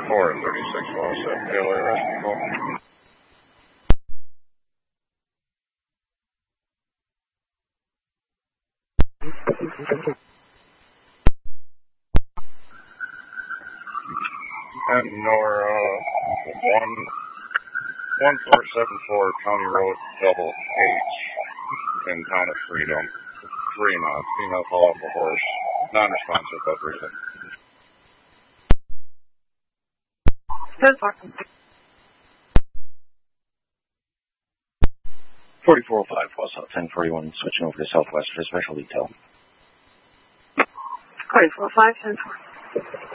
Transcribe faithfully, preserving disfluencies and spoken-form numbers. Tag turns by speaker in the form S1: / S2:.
S1: four thirty-six oh seven, Taylor, rescue call. And Nora, one, one four seven four County Road, double H, in town of Freedom, Fremont, female call off a horse, non-responsive but recent.
S2: forty-four oh five, West South ten forty-one, switching over to Southwest for special detail.
S3: forty-four oh five, ten forty.